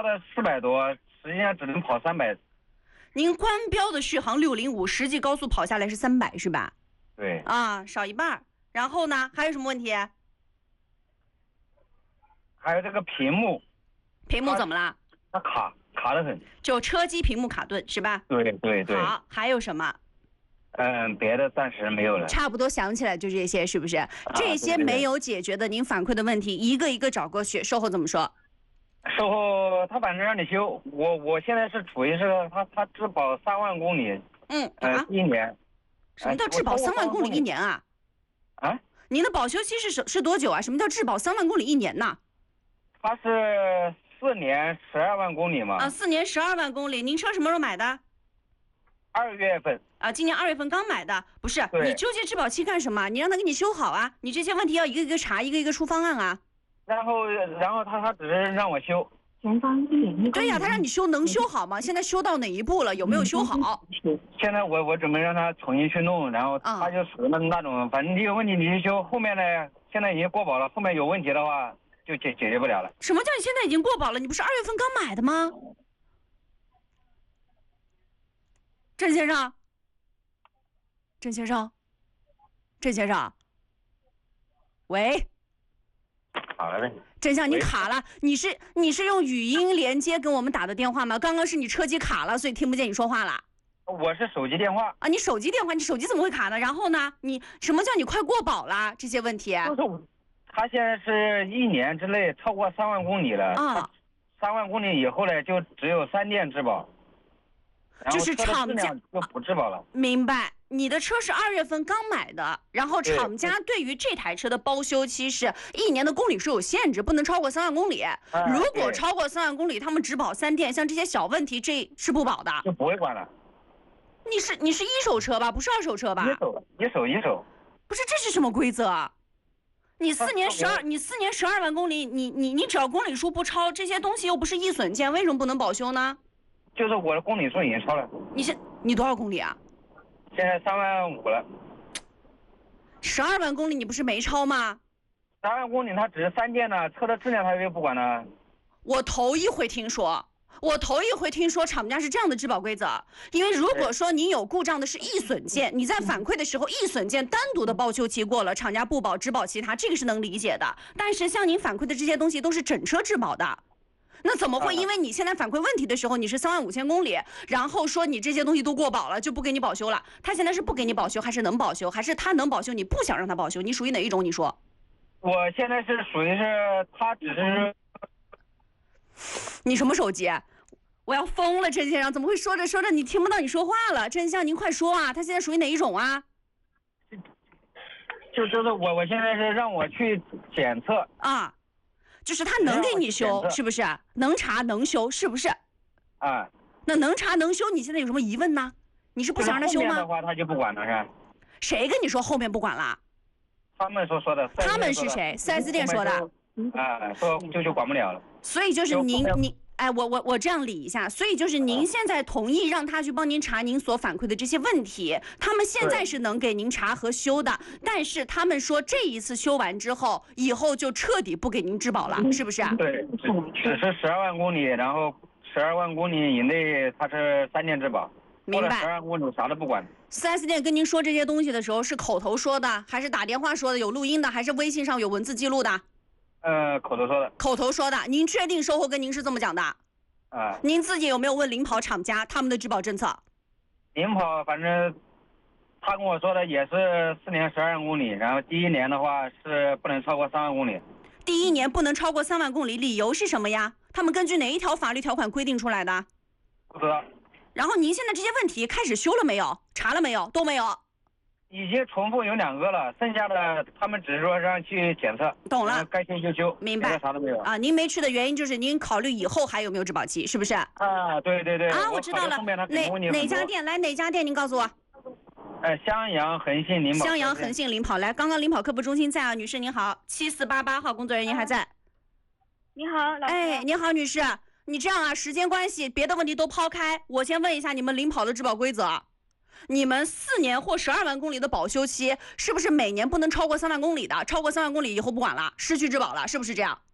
标的400多，实际上只能跑300。 您官标的续航605，实际高速跑下来是300，是吧？ 对。 啊，少一半。然后呢，还有什么问题？ 还有这个屏幕。 屏幕怎么了？ 它卡得很。 就车机屏幕卡顿是吧？ 对对对。 好，还有什么？ 别的暂时没有了。 差不多想起来就这些，是不是？这些没有解决的，您反馈的问题一个一个找过去，售后怎么说？ 售后他反正让你修，我现在是处于是他质保3万公里。1年。 什么叫质保3万公里1年啊？ 啊？ 您的保修期是多久啊？什么叫质保3万公里1年呢？ 它是4年12万公里嘛。 啊，4年12万公里。您车什么时候买的 ？2月份。 啊，今年2月份刚买的。不是，你纠结质保期干什么？你让他给你修好啊！你这些问题要一个一个查，一个一个出方案啊。 然后他只是让我修。 前方1.1公里。 对呀，他让你修，能修好吗？现在修到哪一步了？有没有修好？ 现在我准备让他重新去弄，然后他就属于那种，反正你有问题你去修，后面呢现在已经过保了，后面有问题的话就解决不了了。 什么叫你现在已经过保了？你不是2月份刚买的吗？郑先生，郑先生，郑先生，喂。 好了呗。 郑先生，你卡了，你是用语音连接跟我们打的电话吗？刚刚是你车机卡了，所以听不见你说话了。 我是手机电话啊，你手机电话，你手机怎么会卡呢？然后呢，你什么叫你快过保了？这些问题。 就是他现在是1年之内超过3万公里了啊，3万公里以后呢，就只有3电质保， 就是厂家就不质保了。 明白。你的车是2月份刚买的，然后厂家对于这台车的包修期是1年的公里数有限制，不能超过3万公里。如果超过3万公里，他们只保3电，像这些小问题，这是不保的， 就不会管了。 你是一手车吧？不是2手车吧？ 一手。 不是，这是什么规则啊？你4年12万公里，你只要公里数不超，这些东西又不是易损件，为什么不能保修呢？ 就是我的公里数已经超了。 你多少公里啊？ 现在3万5了。 12万公里你不是没超吗 ？12万公里它只是3电呢，车的质量它又不管呢。 我头一回听说厂家是这样的质保规则，因为如果说你有故障的是易损件，你在反馈的时候易损件单独的报修期过了，厂家不保，只保其他，这个是能理解的。但是像您反馈的这些东西都是整车质保的。那怎么会因为你现在反馈问题的时候你是3万5千公里，然后说你这些东西都过保了就不给你保修了？他现在是不给你保修还是能保修，还是他能保修你不想让他保修？你属于哪一种？你说。 我现在是属于是他只是。 你什么手机？我要疯了，郑先生，怎么会说着说着你听不到你说话了？郑先生您快说啊，他现在属于哪一种啊？ 就是我现在是让我去检测啊。就是他能给你修，是不是？能查能修，是不是？ 啊， 那能查能修，你现在有什么疑问呢？你是不想让他修吗？ 后面的话他就不管了，是吧？ 谁跟你说后面不管了？ 他们说的。 他们是谁？4S店说的。 啊，说就管不了了。 所以就是您，我这样理一下，所以就是您现在同意让他去帮您查您所反馈的这些问题，他们现在是能给您查和修的，但是他们说这一次修完之后，以后就彻底不给您质保了，是不是？ 对，只是12万公里，然后12万公里以内它是3电质保， 明白 ？12万公里啥都不管。 4S店跟您说这些东西的时候是口头说的，还是打电话说的？有录音的，还是微信上有文字记录的？ 口头说的。 口头说的，您确定售后跟您是这么讲的？ 啊。 您自己有没有问领跑厂家他们的质保政策？ 领跑反正他跟我说的也是4年12万公里，然后第1年的话是不能超过3万公里。 第1年不能超过3万公里，理由是什么呀？他们根据哪一条法律条款规定出来的？ 不知道。 然后您现在这些问题开始修了没有？查了没有？都没有。 已经重复有2个了，剩下的他们只是说让去检测。 懂了， 该修就修， 明白。 啥都没有啊。您没去的原因就是您考虑以后还有没有质保期，是不是？ 啊，对。 啊，我知道了。哪家店？来哪家店？您告诉我。 襄阳恒信领跑。 襄阳恒信领跑，来，刚刚领跑客服中心在啊，女士您好，7488号工作人员还在。 你好，老师。 你好，女士，你这样啊，时间关系，别的问题都抛开，我先问一下你们领跑的质保规则。你们4年或12万公里的保修期，是不是每年不能超过3万公里的？超过3万公里以后不管了，失去质保了，是不是这样？